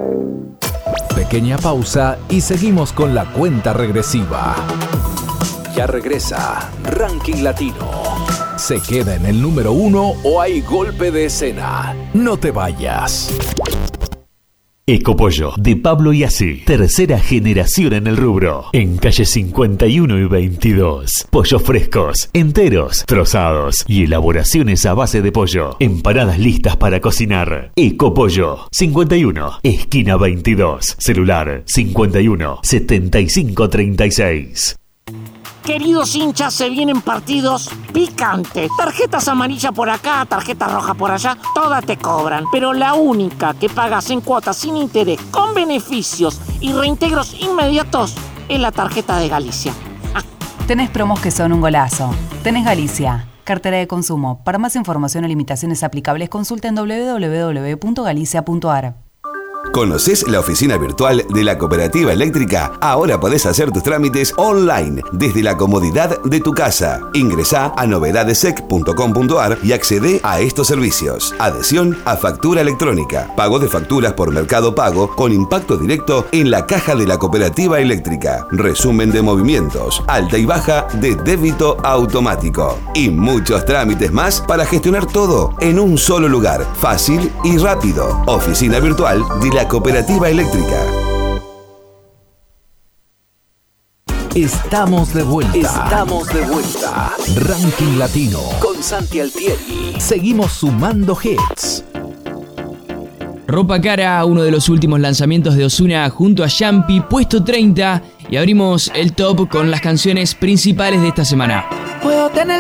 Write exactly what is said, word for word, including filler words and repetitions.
Pequeña pausa y seguimos con la cuenta regresiva. Ya regresa Ranking Latino. ¿Se queda en el número uno o hay golpe de escena? No te vayas. Ecopollo, de Pablo Iasi, tercera generación en el rubro, en calle cincuenta y uno y veintidós. Pollos frescos, enteros, trozados y elaboraciones a base de pollo. Empanadas listas para cocinar. Ecopollo, cincuenta y uno, esquina veintidós. Celular cincuenta y uno, setenta y cinco treinta y seis. Queridos hinchas, se vienen partidos picantes. Tarjetas amarillas por acá, tarjetas rojas por allá, todas te cobran. Pero la única que pagas en cuotas sin interés, con beneficios y reintegros inmediatos, es la tarjeta de Galicia. Ah. Tenés promos que son un golazo. Tenés Galicia, cartera de consumo. Para más información o limitaciones aplicables, consulta en doble u doble u doble u punto galicia punto a r. ¿Conoces la oficina virtual de la Cooperativa Eléctrica? Ahora podés hacer tus trámites online desde la comodidad de tu casa. Ingresá a novedadesec punto com punto a r y accedé a estos servicios. Adhesión a factura electrónica, pago de facturas por Mercado Pago con impacto directo en la caja de la Cooperativa Eléctrica, resumen de movimientos, alta y baja de débito automático y muchos trámites más para gestionar todo en un solo lugar, fácil y rápido. Oficina virtual de la Cooperativa Eléctrica. Estamos de vuelta. Estamos de vuelta. Ranking Latino Con Santi Altieri. Seguimos sumando hits. Ropa Cara, uno de los últimos lanzamientos de Ozuna junto a Yampi, puesto treinta. Y abrimos el top con las canciones principales de esta semana. Puedo tener